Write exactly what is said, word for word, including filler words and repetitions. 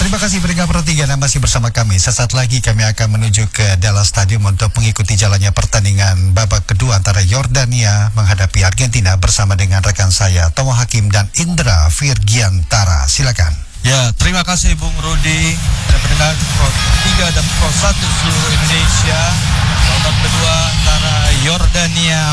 Terima kasih pendengar perhatian yang masih bersama kami. Sesaat lagi kami akan menuju ke Dallas Stadium untuk mengikuti jalannya pertandingan babak kedua antara Yordania menghadapi Argentina bersama dengan rekan saya Tomo Hakim dan Indra Virgiantara. Silakan. Ya, terima kasih Bung Rudi dan pendengar Pro tiga dan Pro satu seluruh Indonesia. Babak kedua antara Yordania